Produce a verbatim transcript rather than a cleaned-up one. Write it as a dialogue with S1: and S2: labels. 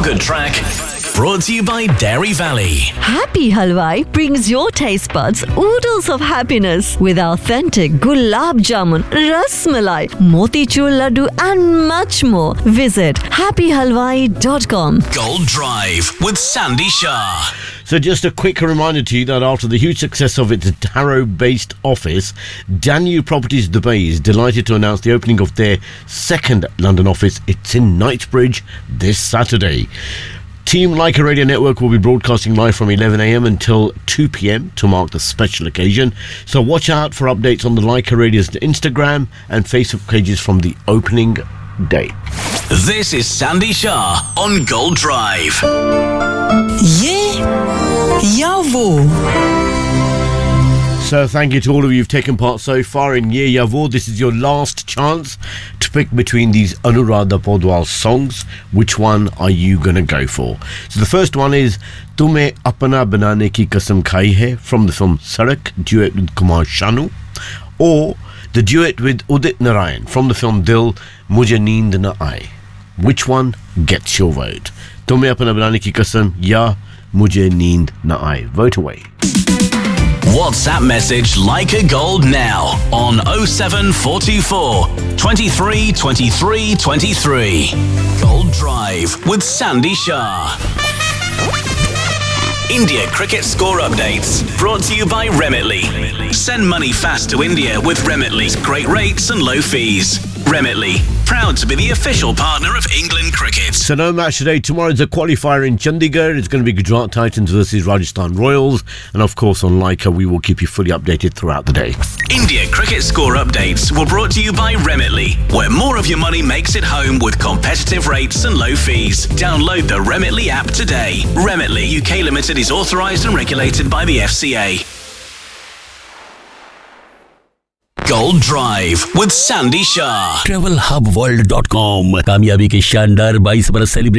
S1: Good Track. Brought to you by Dairy Valley.
S2: Happy Halwai brings your taste buds oodles of happiness with authentic gulab jamun, ras malai, motichur laddu and much more. Visit happy halwai dot com.
S1: Gold Drive with Sandy Shah.
S3: So just a quick reminder to you that after the huge success of its Harrow-based office, Danu Properties Dubai is delighted to announce the opening of their second London office. It's in Knightsbridge this Saturday. Team Leica Radio Network will be broadcasting live from eleven a.m. until two p.m. to mark the special occasion. So watch out for updates on the Leica Radio's Instagram and Facebook pages from the opening day.
S1: This is Sandy Shah on Gold Drive.
S4: Ye ya wo.
S3: So thank you to all of you who've taken part so far in Ye Ya Wo. This is your last chance to pick between these Anuradha Podwal songs. Which one are you going to go for? So the first one is Tumhe Apna Banane Ki Kasam Khai Hai from the film Sarak, duet with Kumar Sanu. Or the duet with Udit Narayan from the film Dil, Mujhe Neend Na Aaye. Which one gets your vote? Tumhe Apna Banane Ki Kasam ya Mujhe Neend Na Aaye. Vote away.
S1: WhatsApp message Leica Gold now on oh seven four two four, twenty-three, twenty-three, twenty-three. Gold Drive with Sandy Shah. India cricket score updates brought to you by Remitly. Send money fast to India with Remitly's great rates and low fees. Remitly, proud to be the official partner of England cricket.
S3: So no match today. Tomorrow's a qualifier in Chandigarh. It's going to be Gujarat Titans versus Rajasthan Royals. And of course on Leica we will keep you fully updated throughout the day.
S1: India cricket score updates were brought to you by Remitly, where more of your money makes it home with competitive rates and low fees. Download the Remitly app today. Remitly U K Limited is authorised and regulated by the F C A. Gold Drive with Sandy Shah.
S5: travel hub world dot com कामयाबी के शानदार बाईस बरस celebrate